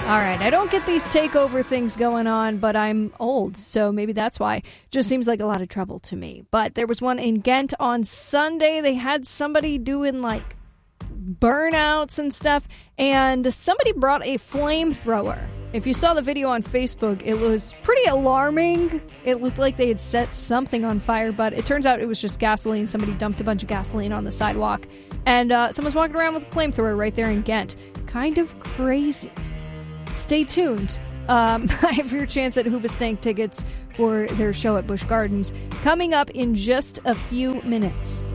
All right, I don't get these takeover things going on, but I'm old, so maybe that's why. Just seems like a lot of trouble to me. But there was one in Ghent on Sunday. They had somebody doing, like, burnouts and stuff, and somebody brought a flamethrower. If you saw the video on Facebook, it was pretty alarming. It looked like they had set something on fire, but it turns out it was just gasoline. Somebody dumped a bunch of gasoline on the sidewalk, and someone's walking around with a flamethrower right there in Ghent. Kind of crazy. Stay tuned. I have your chance at Hoobastank tickets for their show at Busch Gardens coming up in just a few minutes.